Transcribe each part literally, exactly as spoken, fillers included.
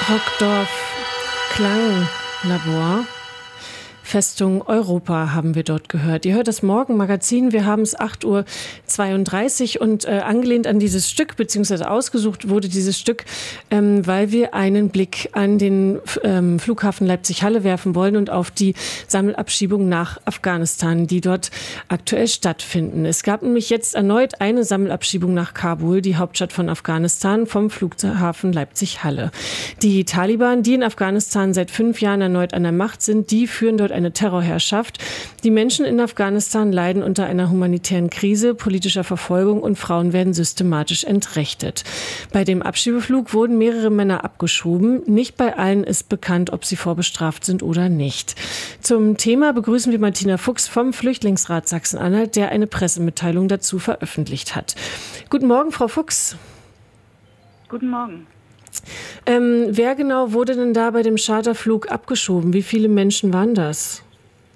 Brockdorf Klanglabor. Festung Europa haben wir dort gehört. Ihr hört das Morgenmagazin. Wir haben es acht Uhr zweiunddreißig und äh, angelehnt an dieses Stück, beziehungsweise ausgesucht wurde dieses Stück, ähm, weil wir einen Blick an den ähm, Flughafen Leipzig-Halle werfen wollen und auf die Sammelabschiebung nach Afghanistan, die dort aktuell stattfinden. Es gab nämlich jetzt erneut eine Sammelabschiebung nach Kabul, die Hauptstadt von Afghanistan, vom Flughafen Leipzig-Halle. Die Taliban, die in Afghanistan seit fünf Jahren erneut an der Macht sind, die führen dort eine Terrorherrschaft. Die Menschen in Afghanistan leiden unter einer humanitären Krise, politischer Verfolgung und Frauen werden systematisch entrechtet. Bei dem Abschiebeflug wurden mehrere Männer abgeschoben. Nicht bei allen ist bekannt, ob sie vorbestraft sind oder nicht. Zum Thema begrüßen wir Martina Fuchs vom Flüchtlingsrat Sachsen-Anhalt, der eine Pressemitteilung dazu veröffentlicht hat. Guten Morgen, Frau Fuchs. Guten Morgen. Ähm, wer genau wurde denn da bei dem Charterflug abgeschoben? Wie viele Menschen waren das?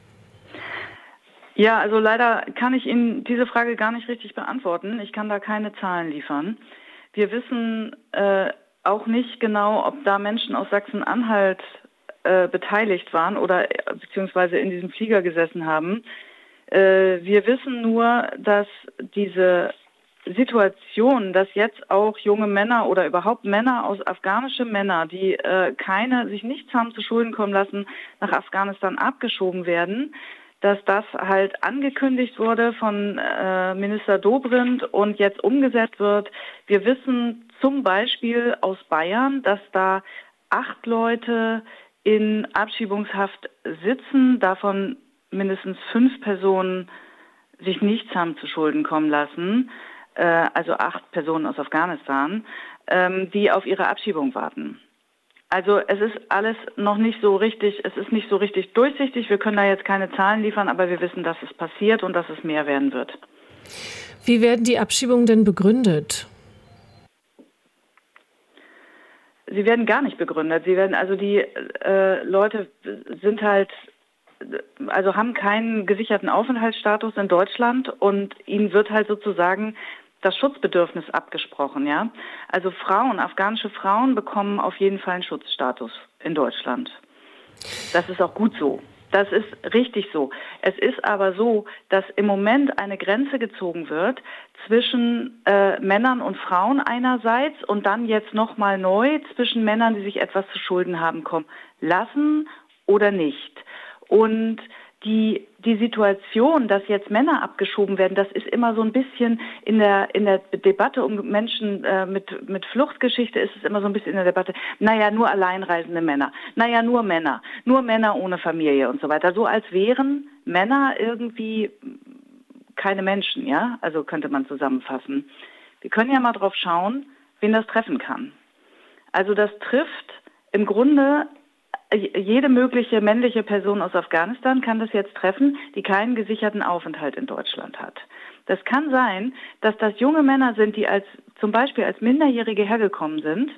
Ja, also leider kann ich Ihnen diese Frage gar nicht richtig beantworten. Ich kann da keine Zahlen liefern. Wir wissen äh, auch nicht genau, ob da Menschen aus Sachsen-Anhalt äh, beteiligt waren oder äh, beziehungsweise in diesem Flieger gesessen haben. Äh, wir wissen nur, dass diese Situation, dass jetzt auch junge Männer oder überhaupt Männer aus afghanische Männer, die äh, keine, sich nichts haben zu Schulden kommen lassen, nach Afghanistan abgeschoben werden, dass das halt angekündigt wurde von äh, Minister Dobrindt und jetzt umgesetzt wird. Wir wissen zum Beispiel aus Bayern, dass da acht Leute in Abschiebungshaft sitzen, davon mindestens fünf Personen sich nichts haben zu Schulden kommen lassen. Also acht Personen aus Afghanistan, ähm, die auf ihre Abschiebung warten. Also es ist alles noch nicht so richtig, es ist nicht so richtig durchsichtig. Wir können da jetzt keine Zahlen liefern, aber wir wissen, dass es passiert und dass es mehr werden wird. Wie werden die Abschiebungen denn begründet? Sie werden gar nicht begründet. Sie werden, also die äh, Leute sind halt, also haben keinen gesicherten Aufenthaltsstatus in Deutschland und ihnen wird halt sozusagen das Schutzbedürfnis abgesprochen, ja. Also Frauen, afghanische Frauen bekommen auf jeden Fall einen Schutzstatus in Deutschland. Das ist auch gut so. Das ist richtig so. Es ist aber so, dass im Moment eine Grenze gezogen wird zwischen äh, Männern und Frauen einerseits und dann jetzt nochmal neu zwischen Männern, die sich etwas zu Schulden haben kommen lassen oder nicht. Und die die Situation, dass jetzt Männer abgeschoben werden, das ist immer so ein bisschen in der in der Debatte um Menschen äh, mit mit Fluchtgeschichte ist es immer so ein bisschen in der Debatte. Naja, nur alleinreisende Männer. Naja, nur Männer. Nur Männer ohne Familie und so weiter. So als wären Männer irgendwie keine Menschen, ja? Also könnte man zusammenfassen. Wir können ja mal drauf schauen, wen das treffen kann. Also das trifft im Grunde jede mögliche männliche Person aus Afghanistan kann das jetzt treffen, die keinen gesicherten Aufenthalt in Deutschland hat. Das kann sein, dass das junge Männer sind, die als zum Beispiel als Minderjährige hergekommen sind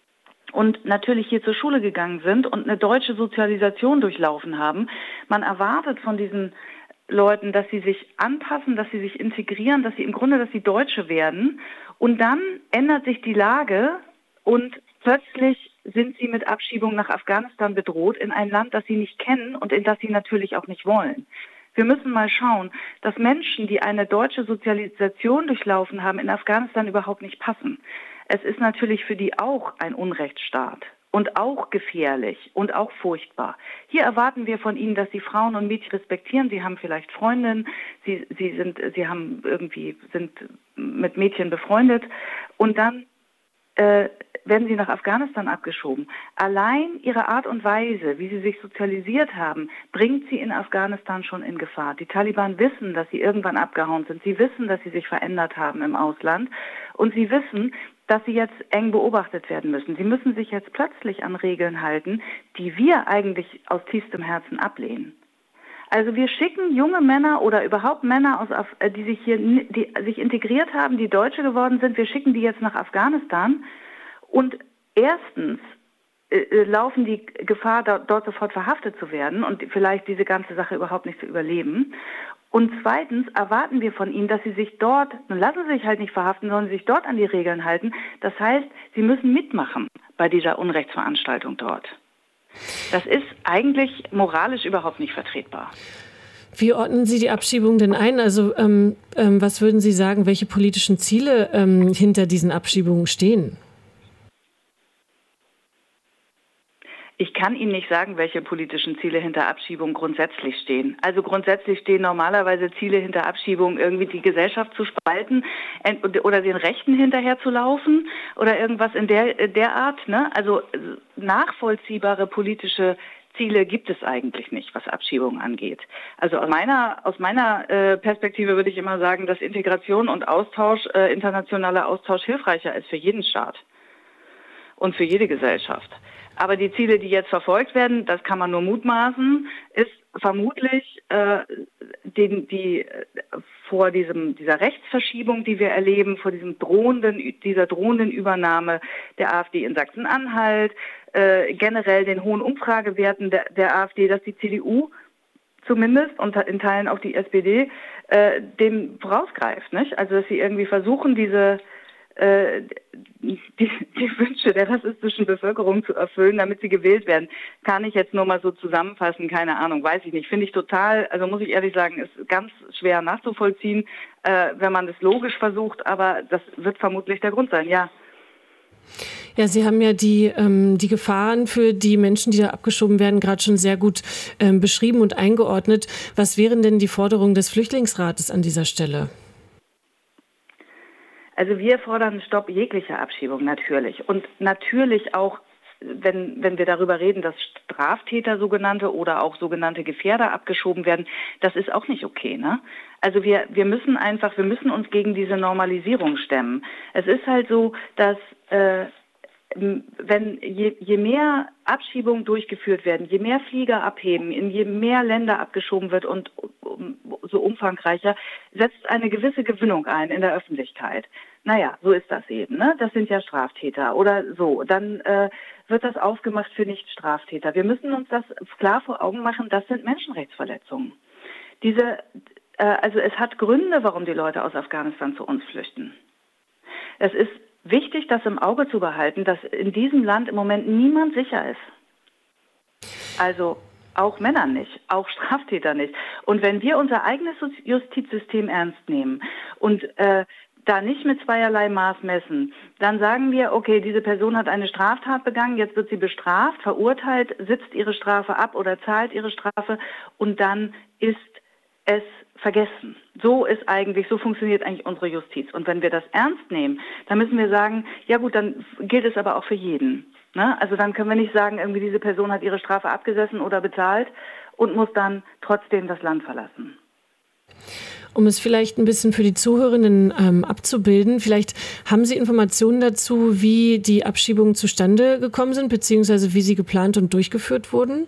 und natürlich hier zur Schule gegangen sind und eine deutsche Sozialisation durchlaufen haben. Man erwartet von diesen Leuten, dass sie sich anpassen, dass sie sich integrieren, dass sie im Grunde, dass sie Deutsche werden. Und dann ändert sich die Lage und plötzlich sind sie mit Abschiebung nach Afghanistan bedroht, in ein Land, das sie nicht kennen und in das sie natürlich auch nicht wollen. Wir müssen mal schauen, dass Menschen, die eine deutsche Sozialisation durchlaufen haben, in Afghanistan überhaupt nicht passen. Es ist natürlich für die auch ein Unrechtsstaat und auch gefährlich und auch furchtbar. Hier erwarten wir von ihnen, dass sie Frauen und Mädchen respektieren. Sie haben vielleicht Freundinnen, sie, sie sind, sie haben irgendwie, sind mit Mädchen befreundet und dann äh, werden sie nach Afghanistan abgeschoben. Allein ihre Art und Weise, wie sie sich sozialisiert haben, bringt sie in Afghanistan schon in Gefahr. Die Taliban wissen, dass sie irgendwann abgehauen sind. Sie wissen, dass sie sich verändert haben im Ausland. Und sie wissen, dass sie jetzt eng beobachtet werden müssen. Sie müssen sich jetzt plötzlich an Regeln halten, die wir eigentlich aus tiefstem Herzen ablehnen. Also wir schicken junge Männer oder überhaupt Männer, aus, die sich hier die sich integriert haben, die Deutsche geworden sind, wir schicken die jetzt nach Afghanistan. Und erstens äh, laufen die Gefahr, dort, dort sofort verhaftet zu werden und vielleicht diese ganze Sache überhaupt nicht zu überleben. Und zweitens erwarten wir von ihnen, dass sie sich dort, nun lassen sie sich halt nicht verhaften, sondern sich dort an die Regeln halten. Das heißt, sie müssen mitmachen bei dieser Unrechtsveranstaltung dort. Das ist eigentlich moralisch überhaupt nicht vertretbar. Wie ordnen Sie die Abschiebung denn ein? Also ähm, ähm, was würden Sie sagen, welche politischen Ziele ähm, hinter diesen Abschiebungen stehen? Ich kann Ihnen nicht sagen, welche politischen Ziele hinter Abschiebung grundsätzlich stehen. Also grundsätzlich stehen normalerweise Ziele hinter Abschiebung, irgendwie die Gesellschaft zu spalten oder den Rechten hinterherzulaufen oder irgendwas in der, der Art. Ne? Also nachvollziehbare politische Ziele gibt es eigentlich nicht, was Abschiebung angeht. Also aus meiner, aus meiner äh, Perspektive würde ich immer sagen, dass Integration und Austausch, äh, internationaler Austausch hilfreicher ist für jeden Staat und für jede Gesellschaft. Aber die Ziele, die jetzt verfolgt werden, das kann man nur mutmaßen, ist vermutlich äh, den, die äh, vor diesem dieser Rechtsverschiebung, die wir erleben, vor diesem drohenden dieser drohenden Übernahme der AfD in Sachsen-Anhalt, äh, generell den hohen Umfragewerten der, der AfD, dass die C D U zumindest und in Teilen auch die S P D äh, dem vorausgreift, nicht? Also dass sie irgendwie versuchen, diese Die, die Wünsche der rassistischen Bevölkerung zu erfüllen, damit sie gewählt werden, kann ich jetzt nur mal so zusammenfassen, keine Ahnung, weiß ich nicht. Finde ich total, also muss ich ehrlich sagen, ist ganz schwer nachzuvollziehen, äh, wenn man das logisch versucht, aber das wird vermutlich der Grund sein, ja. Ja, Sie haben ja die, ähm, die Gefahren für die Menschen, die da abgeschoben werden, gerade schon sehr gut ähm, beschrieben und eingeordnet. Was wären denn die Forderungen des Flüchtlingsrates an dieser Stelle? Also wir fordern Stopp jeglicher Abschiebung natürlich und natürlich auch, wenn, wenn wir darüber reden, dass Straftäter sogenannte oder auch sogenannte Gefährder abgeschoben werden, das ist auch nicht okay, ne? Also wir, wir müssen einfach, wir müssen uns gegen diese Normalisierung stemmen. Es ist halt so, dass äh, wenn je, je mehr Abschiebungen durchgeführt werden, je mehr Flieger abheben, in je mehr Länder abgeschoben wird und um, so umfangreicher, setzt eine gewisse Gewinnung ein in der Öffentlichkeit. Naja, so ist das eben, ne? Das sind ja Straftäter oder so. Dann äh, wird das aufgemacht für Nicht-Straftäter. Wir müssen uns das klar vor Augen machen, das sind Menschenrechtsverletzungen. Diese, äh, also es hat Gründe, warum die Leute aus Afghanistan zu uns flüchten. Es ist wichtig, das im Auge zu behalten, dass in diesem Land im Moment niemand sicher ist. Also auch Männer nicht, auch Straftäter nicht. Und wenn wir unser eigenes Justizsystem ernst nehmen und äh, da nicht mit zweierlei Maß messen, dann sagen wir, okay, diese Person hat eine Straftat begangen, jetzt wird sie bestraft, verurteilt, sitzt ihre Strafe ab oder zahlt ihre Strafe und dann ist es vergessen. So ist eigentlich, so funktioniert eigentlich unsere Justiz. Und wenn wir das ernst nehmen, dann müssen wir sagen, ja gut, dann gilt es aber auch für jeden. Ne? Also dann können wir nicht sagen, irgendwie diese Person hat ihre Strafe abgesessen oder bezahlt und muss dann trotzdem das Land verlassen. Um es vielleicht ein bisschen für die Zuhörenden ähm, abzubilden, vielleicht haben Sie Informationen dazu, wie die Abschiebungen zustande gekommen sind, beziehungsweise wie sie geplant und durchgeführt wurden?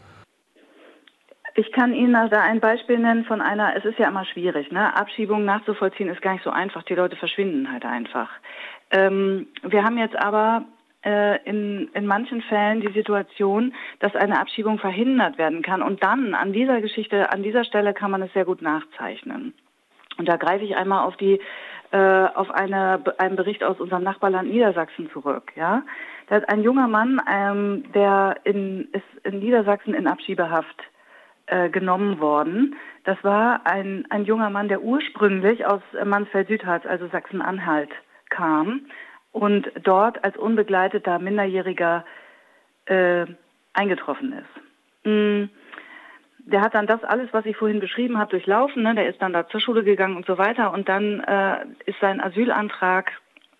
Ich kann Ihnen da ein Beispiel nennen von einer, es ist ja immer schwierig, ne? Abschiebungen nachzuvollziehen ist gar nicht so einfach, die Leute verschwinden halt einfach. Ähm, wir haben jetzt aber äh, in, in manchen Fällen die Situation, dass eine Abschiebung verhindert werden kann und dann an dieser Geschichte, an dieser Stelle kann man es sehr gut nachzeichnen. Und da greife ich einmal auf die, äh, auf eine, einen Bericht aus unserem Nachbarland Niedersachsen zurück, ja. Da ist ein junger Mann, ähm, der in, ist in Niedersachsen in Abschiebehaft genommen worden. Das war ein, ein junger Mann, der ursprünglich aus Mansfeld-Südharz, also Sachsen-Anhalt, kam und dort als unbegleiteter Minderjähriger äh, eingetroffen ist. Mm, der hat dann das alles, was ich vorhin beschrieben habe, durchlaufen. Ne? Der ist dann da zur Schule gegangen und so weiter und dann äh, ist sein Asylantrag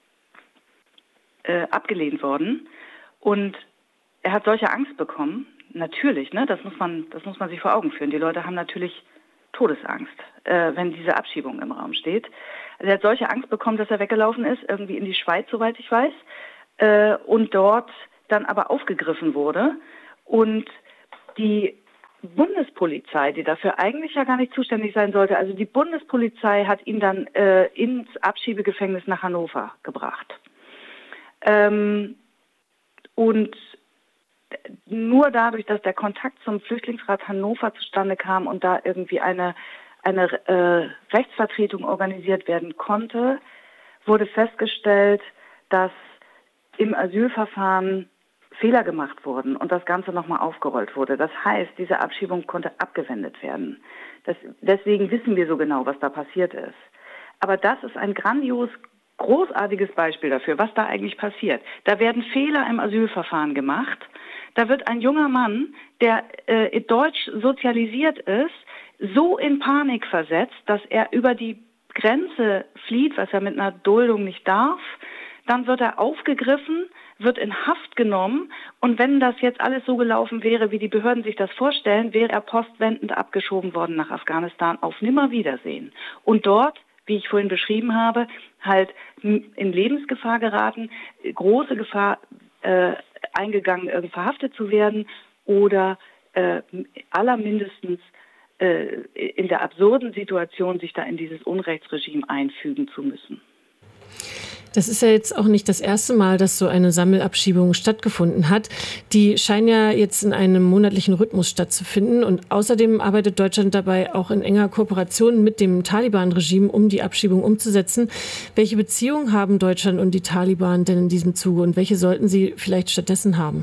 äh, abgelehnt worden und er hat solche Angst bekommen. Natürlich, ne, das muss man, das muss man sich vor Augen führen. Die Leute haben natürlich Todesangst, äh, wenn diese Abschiebung im Raum steht. Also er hat solche Angst bekommen, dass er weggelaufen ist, irgendwie in die Schweiz, soweit ich weiß, äh, und dort dann aber aufgegriffen wurde. Und die Bundespolizei, die dafür eigentlich ja gar nicht zuständig sein sollte, also die Bundespolizei hat ihn dann äh, ins Abschiebegefängnis nach Hannover gebracht. Ähm, und nur dadurch, dass der Kontakt zum Flüchtlingsrat Hannover zustande kam und da irgendwie eine, eine äh, Rechtsvertretung organisiert werden konnte, wurde festgestellt, dass im Asylverfahren Fehler gemacht wurden und das Ganze nochmal aufgerollt wurde. Das heißt, diese Abschiebung konnte abgewendet werden. Das, deswegen wissen wir so genau, was da passiert ist. Aber das ist ein grandios, großartiges Beispiel dafür, was da eigentlich passiert. Da werden Fehler im Asylverfahren gemacht. Da wird ein junger Mann, der äh, deutsch sozialisiert ist, so in Panik versetzt, dass er über die Grenze flieht, was er mit einer Duldung nicht darf. Dann wird er aufgegriffen, wird in Haft genommen und wenn das jetzt alles so gelaufen wäre, wie die Behörden sich das vorstellen, wäre er postwendend abgeschoben worden nach Afghanistan auf Nimmerwiedersehen. Und dort, wie ich vorhin beschrieben habe, halt in Lebensgefahr geraten, große Gefahr äh, eingegangen, irgendwie verhaftet zu werden oder äh, allermindestens äh, in der absurden Situation, sich da in dieses Unrechtsregime einfügen zu müssen. Das ist ja jetzt auch nicht das erste Mal, dass so eine Sammelabschiebung stattgefunden hat. Die scheinen ja jetzt in einem monatlichen Rhythmus stattzufinden. Und außerdem arbeitet Deutschland dabei auch in enger Kooperation mit dem Taliban-Regime, um die Abschiebung umzusetzen. Welche Beziehungen haben Deutschland und die Taliban denn in diesem Zuge und welche sollten sie vielleicht stattdessen haben?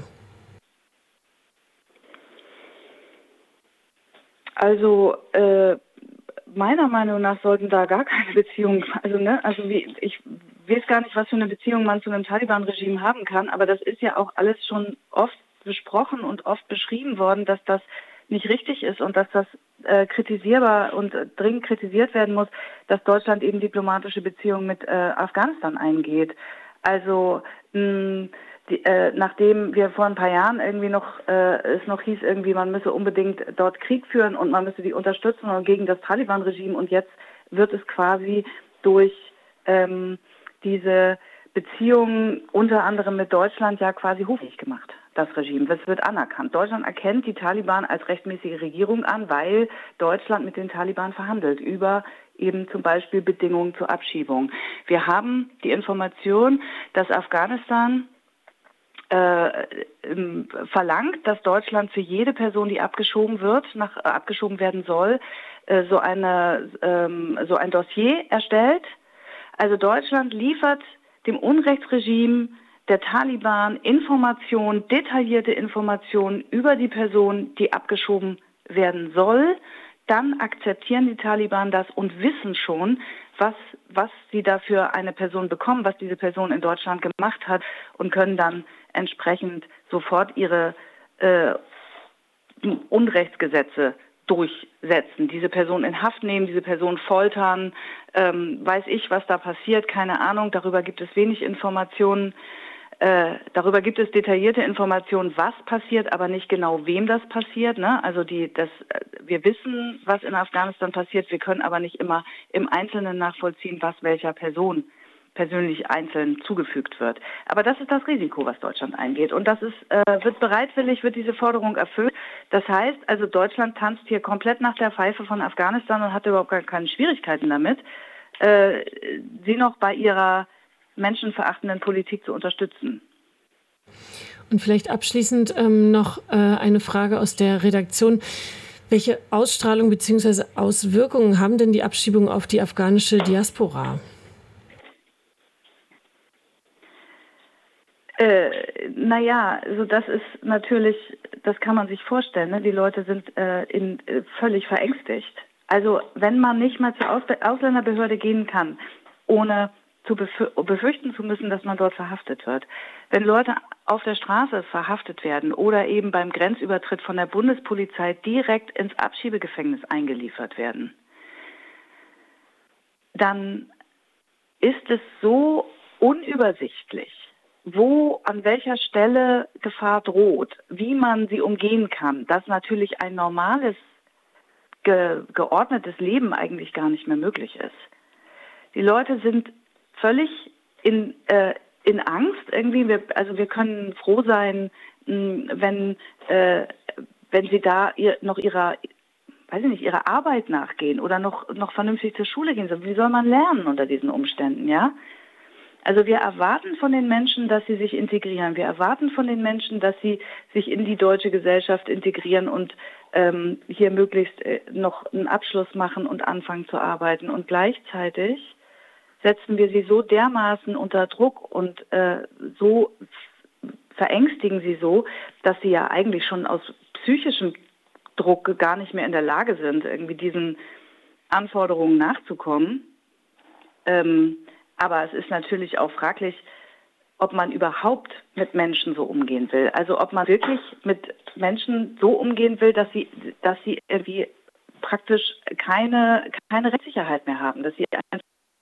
Also äh, meiner Meinung nach sollten da gar keine Beziehungen, also ne, also wie ich weiß gar nicht, was für eine Beziehung man zu einem Taliban-Regime haben kann, aber das ist ja auch alles schon oft besprochen und oft beschrieben worden, dass das nicht richtig ist und dass das äh, kritisierbar und äh, dringend kritisiert werden muss, dass Deutschland eben diplomatische Beziehungen mit äh, Afghanistan eingeht. Also mh, die, äh, nachdem wir vor ein paar Jahren irgendwie noch, äh, es noch hieß irgendwie, man müsse unbedingt dort Krieg führen und man müsse die unterstützen und gegen das Taliban-Regime und jetzt wird es quasi durch ähm, diese Beziehungen unter anderem mit Deutschland ja quasi hochfähig gemacht, das Regime. Das wird anerkannt. Deutschland erkennt die Taliban als rechtmäßige Regierung an, weil Deutschland mit den Taliban verhandelt über eben zum Beispiel Bedingungen zur Abschiebung. Wir haben die Information, dass Afghanistan äh, verlangt, dass Deutschland für jede Person, die abgeschoben wird, nach, äh, abgeschoben werden soll, äh, so eine ähm, so ein Dossier erstellt. Also Deutschland liefert dem Unrechtsregime der Taliban Informationen, detaillierte Informationen über die Person, die abgeschoben werden soll. Dann akzeptieren die Taliban das und wissen schon, was, was sie da für eine Person bekommen, was diese Person in Deutschland gemacht hat und können dann entsprechend sofort ihre äh, Unrechtsgesetze durchsetzen, diese Person in Haft nehmen, diese Person foltern, ähm, weiß ich, was da passiert, keine Ahnung, darüber gibt es wenig Informationen, äh, darüber gibt es detaillierte Informationen, was passiert, aber nicht genau, wem das passiert, ne? Also die, das, wir wissen, was in Afghanistan passiert, wir können aber nicht immer im Einzelnen nachvollziehen, was welcher Person persönlich einzeln zugefügt wird. Aber das ist das Risiko, was Deutschland eingeht. Und das ist, äh, wird bereitwillig, wird diese Forderung erfüllt. Das heißt, also Deutschland tanzt hier komplett nach der Pfeife von Afghanistan und hat überhaupt gar keine Schwierigkeiten damit, äh, sie noch bei ihrer menschenverachtenden Politik zu unterstützen. Und vielleicht abschließend ähm, noch äh, eine Frage aus der Redaktion. Welche Ausstrahlung bzw. Auswirkungen haben denn die Abschiebungen auf die afghanische Diaspora? Äh, naja, also das ist natürlich, das kann man sich vorstellen, ne? Die Leute sind äh, in, äh, völlig verängstigt. Also wenn man nicht mal zur Aus- Ausländerbehörde gehen kann, ohne zu befür- befürchten zu müssen, dass man dort verhaftet wird. Wenn Leute auf der Straße verhaftet werden oder eben beim Grenzübertritt von der Bundespolizei direkt ins Abschiebegefängnis eingeliefert werden, dann ist es so unübersichtlich, wo, an welcher Stelle Gefahr droht, wie man sie umgehen kann, dass natürlich ein normales, ge- geordnetes Leben eigentlich gar nicht mehr möglich ist. Die Leute sind völlig in, äh, in Angst irgendwie. Wir, also wir können froh sein, mh, wenn, äh, wenn sie da ihr, noch ihrer, weiß ich nicht, ihrer Arbeit nachgehen oder noch, noch vernünftig zur Schule gehen. Wie soll man lernen unter diesen Umständen, ja? Also wir erwarten von den Menschen, dass sie sich integrieren. Wir erwarten von den Menschen, dass sie sich in die deutsche Gesellschaft integrieren und ähm, hier möglichst äh, noch einen Abschluss machen und anfangen zu arbeiten. Und gleichzeitig setzen wir sie so dermaßen unter Druck und äh, so verängstigen sie so, dass sie ja eigentlich schon aus psychischem Druck gar nicht mehr in der Lage sind, irgendwie diesen Anforderungen nachzukommen. Ähm, aber es ist natürlich auch fraglich, ob man überhaupt mit Menschen so umgehen will. Also ob man wirklich mit Menschen so umgehen will, dass sie, dass sie irgendwie praktisch keine, keine Rechtssicherheit mehr haben, dass sie einfach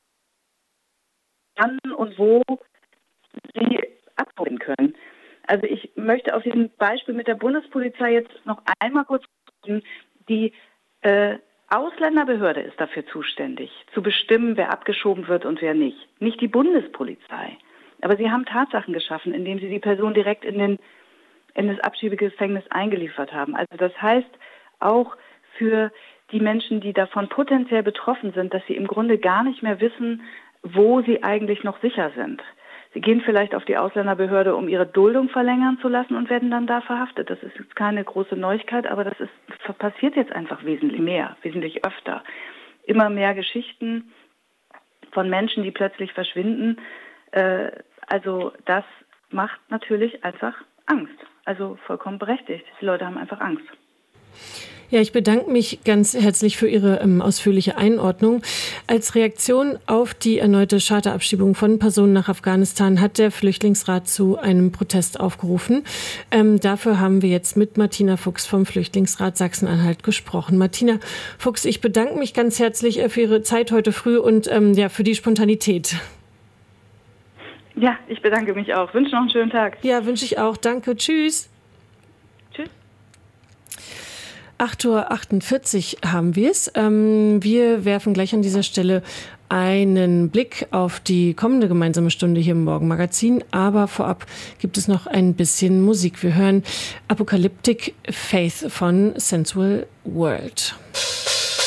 wann und wo sie abholen können. Also ich möchte auf diesem Beispiel mit der Bundespolizei jetzt noch einmal kurz sagen, die äh, Ausländerbehörde ist dafür zuständig, zu bestimmen, wer abgeschoben wird und wer nicht. Nicht die Bundespolizei. Aber sie haben Tatsachen geschaffen, indem sie die Person direkt in, den, in das Abschiebegefängnis eingeliefert haben. Also das heißt auch für die Menschen, die davon potenziell betroffen sind, dass sie im Grunde gar nicht mehr wissen, wo sie eigentlich noch sicher sind. Sie gehen vielleicht auf die Ausländerbehörde, um ihre Duldung verlängern zu lassen und werden dann da verhaftet. Das ist jetzt keine große Neuigkeit, aber das ist, passiert jetzt einfach wesentlich mehr, wesentlich öfter. Immer mehr Geschichten von Menschen, die plötzlich verschwinden. Äh, also das macht natürlich einfach Angst. Also vollkommen berechtigt. Die Leute haben einfach Angst. Ja, ich bedanke mich ganz herzlich für Ihre ähm, ausführliche Einordnung. Als Reaktion auf die erneute Charterabschiebung von Personen nach Afghanistan hat der Flüchtlingsrat zu einem Protest aufgerufen. Ähm, dafür haben wir jetzt mit Martina Fuchs vom Flüchtlingsrat Sachsen-Anhalt gesprochen. Martina Fuchs, ich bedanke mich ganz herzlich für Ihre Zeit heute früh und ähm, ja, für die Spontanität. Ja, ich bedanke mich auch. Wünsche noch einen schönen Tag. Ja, wünsche ich auch. Danke. Tschüss. Tschüss. acht Uhr achtundvierzig haben wir es. Ähm, wir werfen gleich an dieser Stelle einen Blick auf die kommende gemeinsame Stunde hier im Morgenmagazin. Aber vorab gibt es noch ein bisschen Musik. Wir hören Apocalyptic Faith von Sensual World.